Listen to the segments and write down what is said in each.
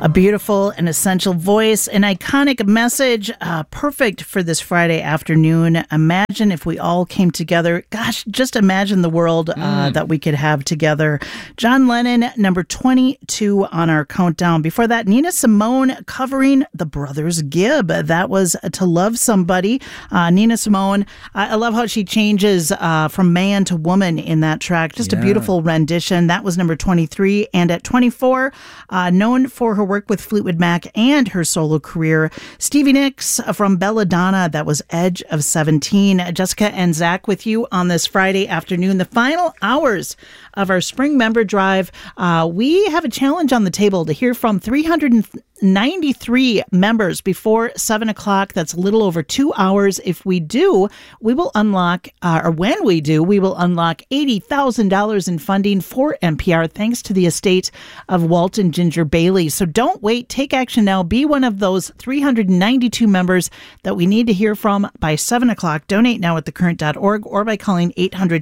A beautiful and essential voice, an iconic message, perfect for this Friday afternoon. Imagine if we all came together. Gosh, just imagine the world that we could have together. John Lennon, number 22 on our countdown. Before that, Nina Simone covering the Brothers Gibb. That was To Love Somebody. Nina Simone, I love how she changes from man to woman in that track. Just a beautiful rendition. That was number 23. And at 24, known for her work with Fleetwood Mac and her solo career, Stevie Nicks from Belladonna. That was Edge of 17. Jessica and Zach with you on this Friday afternoon, the final hours of our spring member drive. We have a challenge on the table to hear from 393 members before 7 o'clock. That's a little over 2 hours. If we do, we will unlock, or when we do, we will unlock $80,000 in funding for NPR, thanks to the estate of Walt and Ginger Bailey. So don't wait. Take action now. Be one of those 392 members that we need to hear from by 7 o'clock. Donate now at thecurrent.org or by calling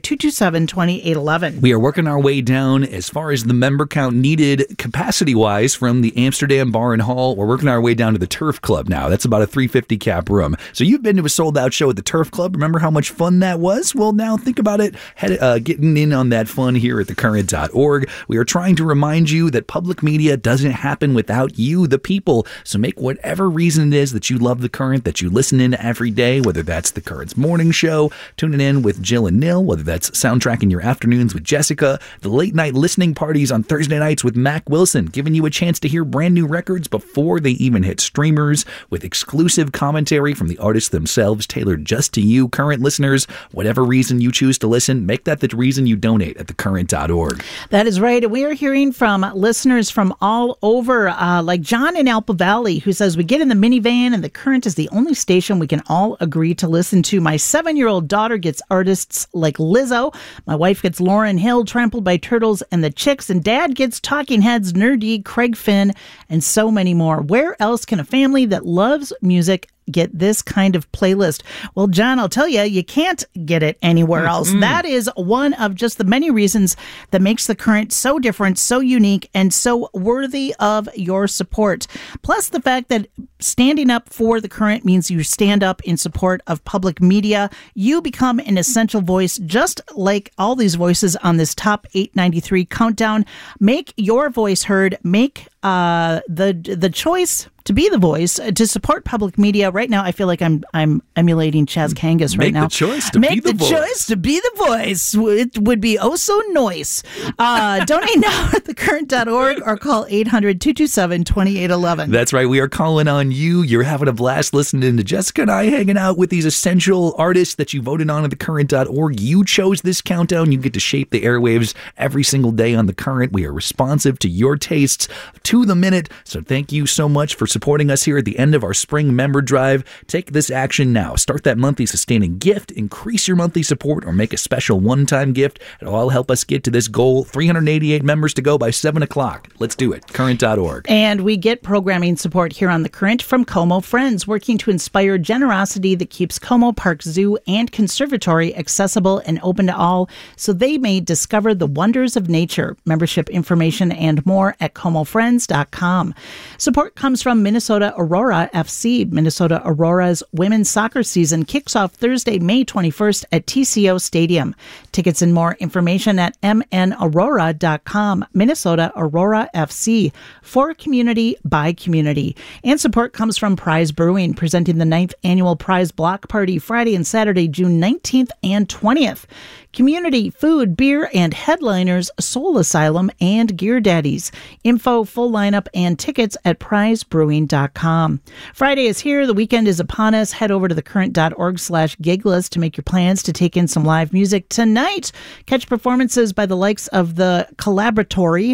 800-227-2811. We are working our way down as far as the member count needed capacity-wise from the Amsterdam Bar and Hall. We're working our way down to the Turf Club now. That's about a 350 cap room. So you've been to a sold-out show at the Turf Club. Remember how much fun that was? Well, now think about it. Getting in on that fun here at thecurrent.org. We are trying to remind you that public media doesn't happen without you, the people. So make whatever reason it is that you love The Current, that you listen in every day, whether that's The Current's morning show, tuning in with Jill and Nil, whether that's soundtracking your afternoons with Jessica, the late night listening parties on Thursday nights with Mac Wilson, giving you a chance to hear brand new records before they even hit streamers, with exclusive commentary from the artists themselves tailored just to you, Current listeners. Whatever reason you choose to listen, make that the reason you donate at thecurrent.org. That is right. We are hearing from listeners from all over, like John in Alpa Valley, who says, we get in the minivan and The Current is the only station we can all agree to listen to. My 7-year-old daughter gets artists like Lizzo. My wife gets Lauryn Hill, Trampled by Turtles and the Chicks, and Dad gets Talking Heads, Nerdy, Craig Finn, and so many more. Where else can a family that loves music get this kind of playlist? Well, John, I'll tell you, you can't get it anywhere else. That is one of just the many reasons that makes The Current so different, so unique, and so worthy of your support. Plus the fact that standing up for The Current means you stand up in support of public media. You become an essential voice, just like all these voices on this top 893 countdown. Make your voice heard. Make the choice to be the voice, to support public media. Right now, I feel like I'm emulating Chaz Kangas right now. Make the choice to be the voice. Make the choice to be the voice. It would be oh so nice. Donate now at thecurrent.org or call 800-227-2811. That's right. We are calling on you. You're having a blast listening to Jessica and I hanging out with these essential artists that you voted on at thecurrent.org. You chose this countdown. You get to shape the airwaves every single day on The Current. We are responsive to your tastes to the minute. So thank you so much for supporting us here at the end of our spring member drive. Take this action now. Start that monthly sustaining gift, increase your monthly support, or make a special one-time gift. It'll all help us get to this goal. 388 members to go by 7 o'clock. Let's do it. Current.org. And we get programming support here on The Current from Como Friends, working to inspire generosity that keeps Como Park Zoo and Conservatory accessible and open to all, so they may discover the wonders of nature. Membership information and more at comofriends.com. Support comes from Minnesota Aurora FC. Minnesota Aurora's women's soccer season kicks off Thursday, May 21st at TCO Stadium. Tickets and more information at mnaurora.com. Minnesota Aurora FC, for community by community. And support comes from Prize Brewing, presenting the 9th annual Prize Block Party Friday and Saturday, June 19th and 20th. Community, food, beer, and headliners, Soul Asylum and Gear Daddies. Info, full lineup, and tickets at prizebrewing.com. Friday is here. The weekend is upon us. Head over to thecurrent.org/giglist to make your plans to take in some live music tonight. Catch performances by the likes of the Collaboratory.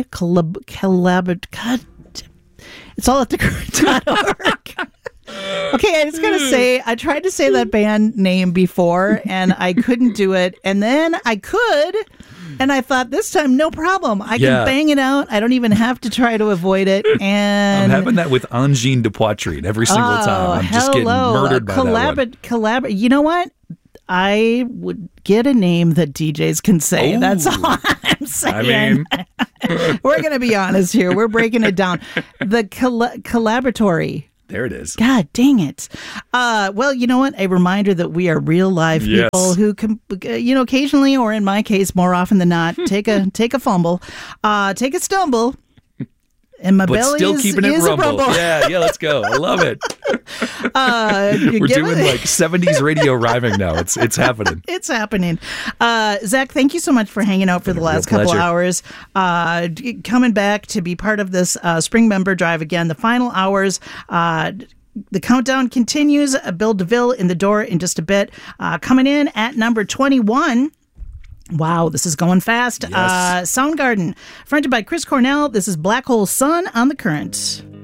God, it's all at thecurrent.org. Okay, I just gotta say, I tried to say that band name before, and I couldn't do it. And then I could, and I thought this time, no problem. I can bang it out. I don't even have to try to avoid it. And I'm having that with Angine de Poitrine every single time. I'm just getting murdered by that one. You know what? I would get a name that DJs can say. That's all I'm saying. We're going to be honest here. We're breaking it down. The collaboratory. There it is. God dang it. Well, you know what? A reminder that we are real live people who can, occasionally, or in my case, more often than not, take a fumble, take a stumble. And my belly still keeping it rumble. Yeah, let's go. I love it. We're doing like 70s radio rhyming now. It's happening. It's happening. Zach, thank you so much for hanging out for the last couple hours. Coming back to be part of this spring member drive again. The final hours. The countdown continues. Bill DeVille in the door in just a bit. Coming in at number 21. Wow, this is going fast. Yes. Soundgarden, fronted by Chris Cornell. This is Black Hole Sun on The Current.